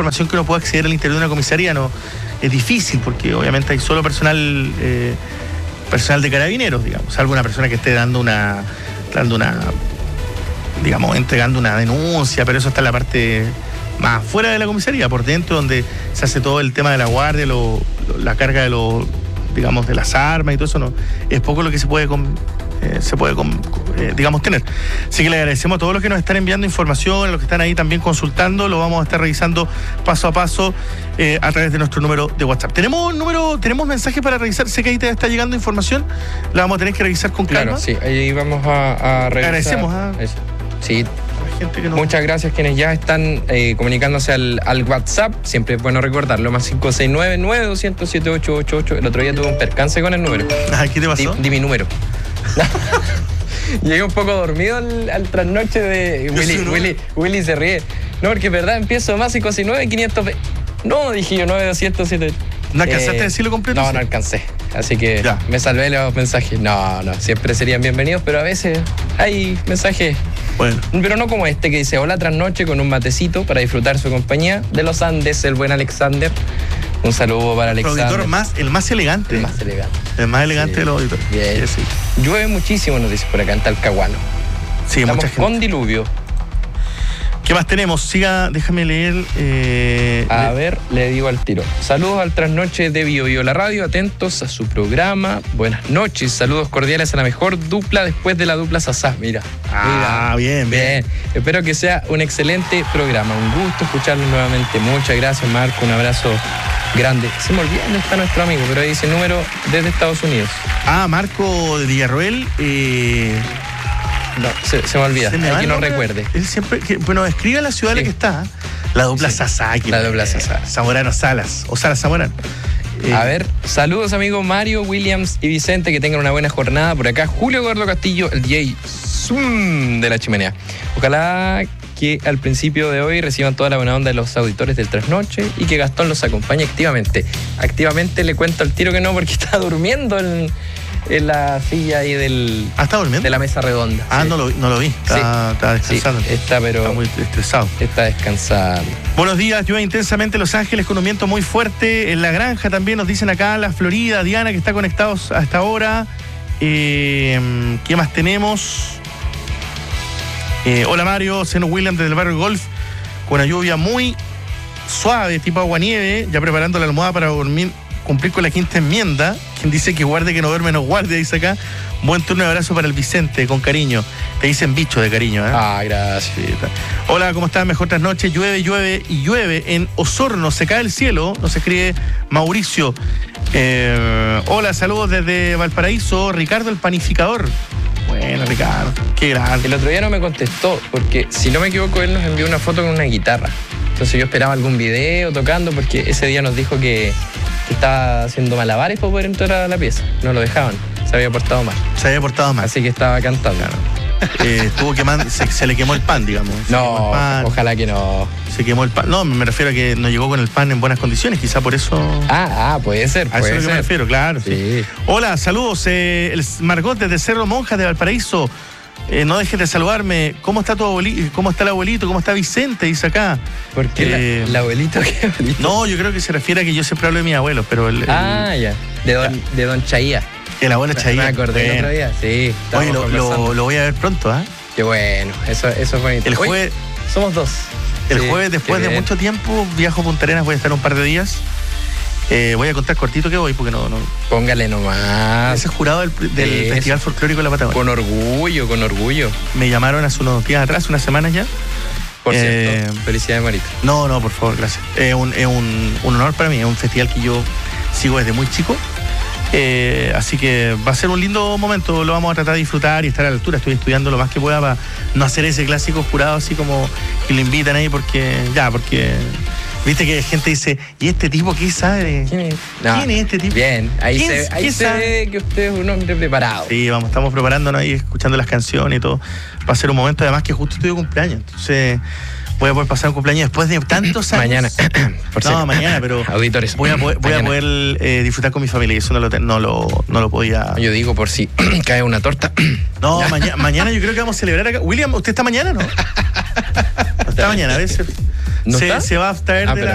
información que uno pueda acceder al interior de una comisaría. No, es difícil porque obviamente hay solo personal de carabineros, digamos, salvo una persona que esté entregando una denuncia, pero eso está en la parte más fuera de la comisaría, por dentro, donde se hace todo el tema de la guardia, la carga de las armas y todo eso. No es poco lo que se puede tener. Así que le agradecemos a todos los que nos están enviando información, a los que están ahí también consultando. Lo vamos a estar revisando paso a paso a través de nuestro número de WhatsApp. Tenemos mensajes para revisar. Sé que ahí te está llegando información, la vamos a tener que revisar con calma. Claro, sí, ahí vamos a revisar. Agradecemos Sí. Muchas gracias quienes ya están comunicándose al WhatsApp. Siempre es bueno recordarlo, más 569-9200-7888. El otro día tuve un percance con el número. ¿Qué te pasó? Di mi número. Llegué un poco dormido al trasnoche de Willy se ríe. No, porque es verdad, empiezo más 569-500. No, dije yo 9200-7. ¿No alcanzaste a decirlo completo? No alcancé. Así que ya. Me salvé los mensajes. No, siempre serían bienvenidos, pero a veces hay mensajes. Bueno. Pero no como este que dice: hola, trasnoche con un matecito para disfrutar su compañía. De los Andes, el buen Alexander. Un saludo para Alexander. El auditor el más elegante. El más elegante de los auditores. Bien. Sí. Llueve muchísimo, nos dice por acá en Talcahuano. Sí, estamos mucha gente. Con diluvio. ¿Qué más tenemos? Déjame leer. A ver, le digo al tiro. Saludos al trasnoche de Bio Bio la Radio, atentos a su programa. Buenas noches, saludos cordiales a la mejor dupla después de la dupla Sasá. Mira. Bien. Espero que sea un excelente programa. Un gusto escucharlo nuevamente. Muchas gracias, Marco. Un abrazo grande. Se me olvida dónde está nuestro amigo, pero ahí dice número desde Estados Unidos. Marco de Villarroel. No, se me olvida. Hay que no recuerde. Él siempre. Escribe la ciudad en la que está. La dupla Sasá. La dupla Sasá. Zamorano Salas. O Salas Zamorano. A ver, saludos amigos Mario, Williams y Vicente, que tengan una buena jornada. Por acá, Julio Gordo Castillo, el DJ Zoom de la chimenea. Ojalá que al principio de hoy reciban toda la buena onda de los auditores del Trasnoche y que Gastón los acompañe activamente. Activamente le cuento al tiro que no, porque está durmiendo en la silla ahí ¿está durmiendo? De la mesa redonda. Sí. No lo vi. Está descansando. Sí, está muy estresado. Está descansando. Buenos días, llueve intensamente en Los Ángeles con un viento muy fuerte. En La Granja también nos dicen acá, la Florida, Diana, que está conectados hasta ahora. ¿Qué más tenemos? Hola Mario, Seno William desde el barrio Golf, con una lluvia muy suave, tipo aguanieve, ya preparando la almohada para dormir, cumplir con la quinta enmienda. Quien dice que guarde que no duerme no guarde, dice acá. Buen turno de abrazo para el Vicente, con cariño. Te dicen bicho de cariño, ¿eh? Gracias. Sí, hola, ¿cómo estás? Mejor trasnoche. Llueve en Osorno, se cae el cielo, nos escribe Mauricio. Hola, saludos desde Valparaíso, Ricardo el panificador. Bueno, Ricardo, qué grande. El otro día no me contestó, porque si no me equivoco, él nos envió una foto con una guitarra. Entonces yo esperaba algún video tocando, porque ese día nos dijo que estaba haciendo malabares para poder entrar a la pieza. No lo dejaban, se había portado mal. Así que estaba cantando. Estuvo quemando, se le quemó el pan, digamos. No, ojalá que no. Se quemó el pan. No, me refiero a que no llegó con el pan en buenas condiciones, quizá por eso. Puede ser. A eso es lo que me refiero, claro. Sí. Hola, saludos. El Margot desde Cerro Monjas de Valparaíso. No dejes de saludarme. ¿Cómo está tu abuelito? ¿Cómo está el abuelito? ¿Cómo está Vicente? Dice acá. ¿Por qué el abuelito? ¿Qué abuelito? No, yo creo que se refiere a que yo siempre hablo de mi abuelo, pero ya. De don Chaía. El abuelo Chaía. Me acordé el otro día. Sí. Oye, lo voy a ver pronto, ¿ah? Qué bueno. Eso es bonito. El jueves. Somos dos. El jueves, después de mucho tiempo, viajo a Punta Arenas, voy a estar un par de días. Voy a contar cortito que voy, porque no. Póngale nomás. Ese jurado del Festival Folclórico de la Patagonia. Con orgullo. Me llamaron hace unos días atrás, unas semanas ya. Por cierto, felicidades, Marito. No, por favor, gracias. Es un honor para mí, es un festival que yo sigo desde muy chico. Así que va a ser un lindo momento, lo vamos a tratar de disfrutar y estar a la altura. Estoy estudiando lo más que pueda para no hacer ese clásico jurado así como que lo invitan ahí porque viste que gente dice, ¿y este tipo qué sabe? ¿Quién es? ¿Quién es este tipo? Bien, ahí se ve que usted es un hombre preparado. Sí, estamos preparándonos ahí, escuchando las canciones y todo. Va a ser un momento además que justo estoy de cumpleaños, entonces voy a poder pasar un cumpleaños después de tantos años. Mañana. Mañana, pero auditores. Voy a poder disfrutar con mi familia y eso no lo podía. Yo digo por si cae una torta. No, mañana yo creo que vamos a celebrar acá. William, ¿usted está mañana, no? Está mañana, a veces. ¿No está? Se va a abstraer de la